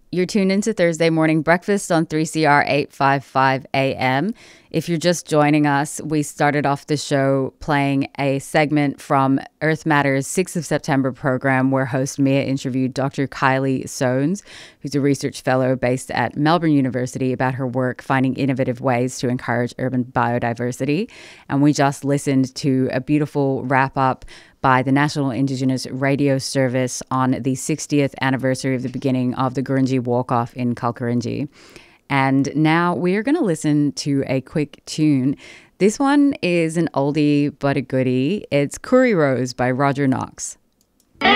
You're tuned into Thursday Morning Breakfast on 3CR 855 AM. If you're just joining us, we started off the show playing a segment from Earth Matters 6th of September program where host Mia interviewed Dr. Kylie Soanes, who's a research fellow based at Melbourne University, about her work finding innovative ways to encourage urban biodiversity. And we just listened to a beautiful wrap-up by the National Indigenous Radio Service on the 60th anniversary of the beginning of the Gurindji Walk-Off in Kalkarindji. And now we're going to listen to a quick tune. This one is an oldie but a goodie. It's Curry Rose by Roger Knox.